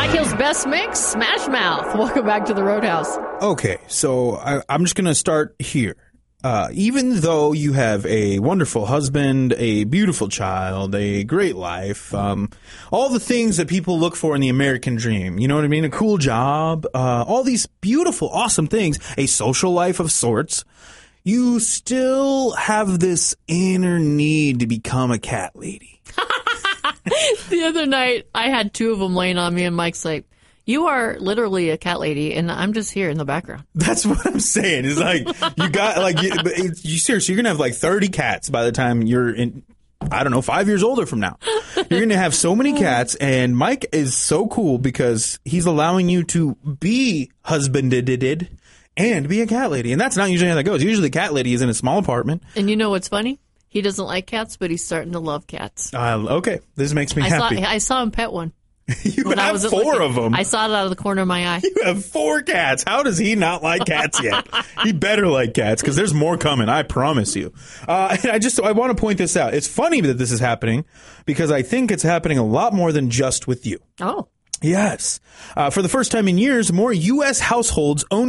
Mike Hill's Best Mix, Smash Mouth. Welcome back to the Roadhouse. Okay, so I'm just going to start here. Even though you have a wonderful husband, a beautiful child, a great life, all the things that people look for in the American dream, you know what I mean? A cool job, all these beautiful, awesome things, a social life of sorts, you still have this inner need to become a cat lady. The other night, I had two of them laying on me, and Mike's like, you are literally a cat lady, and I'm just here in the background. That's what I'm saying. It's like, you got, like, you seriously, you're going to have like 30 cats by the time you're in, I don't know, 5 years older from now. You're going to have so many cats, and Mike is so cool because he's allowing you to be husbanded and be a cat lady. And that's not usually how that goes. Usually the cat lady is in a small apartment. And you know what's funny? He doesn't like cats, but he's starting to love cats. Okay, this makes me happy. I saw him pet one. You have four of them. I saw it out of the corner of my eye. You have 4 cats. How does he not like cats yet? He better like cats because there's more coming. I promise you. And I want to point this out. It's funny that this is happening because I think it's happening a lot more than just with you. Oh. Yes. For the first time in years, more U.S. households own